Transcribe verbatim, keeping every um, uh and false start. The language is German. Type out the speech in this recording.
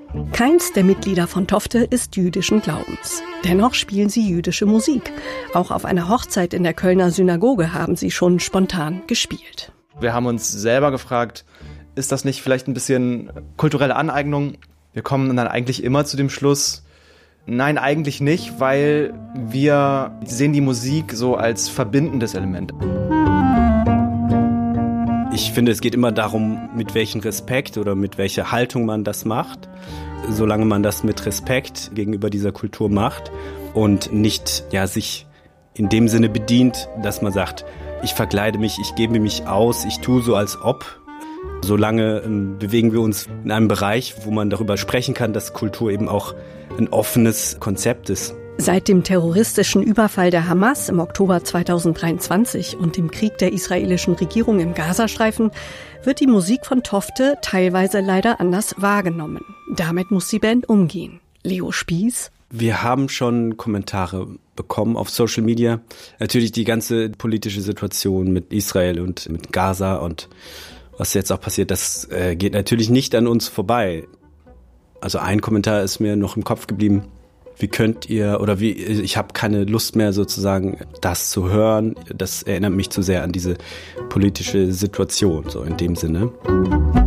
Keins der Mitglieder von Tofte ist jüdischen Glaubens. Dennoch spielen sie jüdische Musik. Auch auf einer Hochzeit in der Kölner Synagoge haben sie schon spontan gespielt. Wir haben uns selber gefragt, ist das nicht vielleicht ein bisschen kulturelle Aneignung? Wir kommen dann eigentlich immer zu dem Schluss, nein, eigentlich nicht, weil wir sehen die Musik so als verbindendes Element. Ich finde, es geht immer darum, mit welchem Respekt oder mit welcher Haltung man das macht. Solange man das mit Respekt gegenüber dieser Kultur macht und nicht ja, sich in dem Sinne bedient, dass man sagt, ich verkleide mich, ich gebe mich aus, ich tue so als ob. Solange ähm, bewegen wir uns in einem Bereich, wo man darüber sprechen kann, dass Kultur eben auch ein offenes Konzept ist. Seit dem terroristischen Überfall der Hamas im Oktober zweitausenddreiundzwanzig und dem Krieg der israelischen Regierung im Gazastreifen wird die Musik von Tofte teilweise leider anders wahrgenommen. Damit muss die Band umgehen. Leo Spieß. Wir haben schon Kommentare bekommen auf Social Media. Natürlich die ganze politische Situation mit Israel und mit Gaza und was jetzt auch passiert, das äh, geht natürlich nicht an uns vorbei. Also ein Kommentar ist mir noch im Kopf geblieben. Wie könnt ihr, oder wie, ich habe keine Lust mehr sozusagen, das zu hören. Das erinnert mich zu sehr an diese politische Situation, so in dem Sinne.